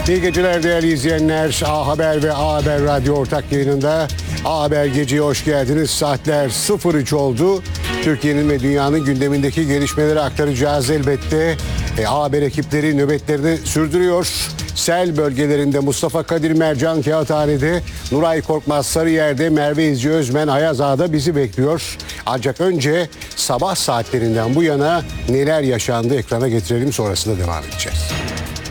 İyi geceler değerli izleyenler. A Haber ve A Haber Radyo ortak yayınında A Haber Gece'ye hoş geldiniz. Saatler 03 oldu. Türkiye'nin ve dünyanın gündemindeki gelişmeleri aktaracağız elbette. A Haber ekipleri nöbetlerini sürdürüyor. Sel bölgelerinde Mustafa Kadir Mercan Kağıthane'de, Nuray Korkmaz Sarıyer'de, Merve İzci Özmen Ayaz Ağa'da bizi bekliyor. Ancak önce sabah saatlerinden bu yana neler yaşandı ekrana getirelim, sonrasında devam edeceğiz.